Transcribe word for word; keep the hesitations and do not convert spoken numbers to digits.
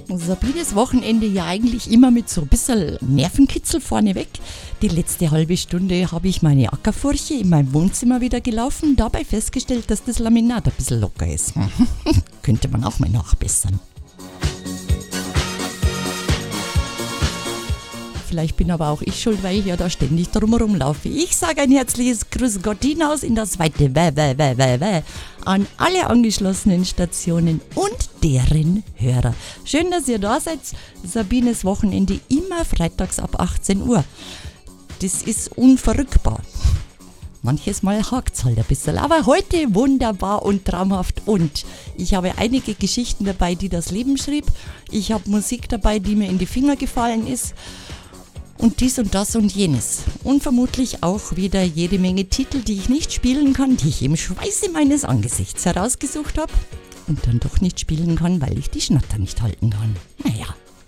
Sabines Wochenende ja eigentlich immer mit so ein bisschen Nervenkitzel vorneweg. Die letzte halbe Stunde habe ich meine Ackerfurche in meinem Wohnzimmer wieder gelaufen, dabei festgestellt, dass das Laminat ein bisschen locker ist. Könnte man auch mal nachbessern. Vielleicht bin aber auch ich schuld, weil ich ja da ständig drumherum laufe. Ich sage ein herzliches Grüß Gott hinaus in das weite Wä, Wä, Wä, Wä, Wä an alle angeschlossenen Stationen und deren Hörer. Schön, dass ihr da seid. Sabines Wochenende immer freitags ab achtzehn Uhr. Das ist unverrückbar. Manches Mal hakt es halt ein bisschen, aber heute wunderbar und traumhaft. Und ich habe einige Geschichten dabei, die das Leben schrieb. Ich habe Musik dabei, die mir in die Finger gefallen ist. Und dies und das und jenes. Und vermutlich auch wieder jede Menge Titel, die ich nicht spielen kann, die ich im Schweiße meines Angesichts herausgesucht habe und dann doch nicht spielen kann, weil ich die Schnatter nicht halten kann. Naja.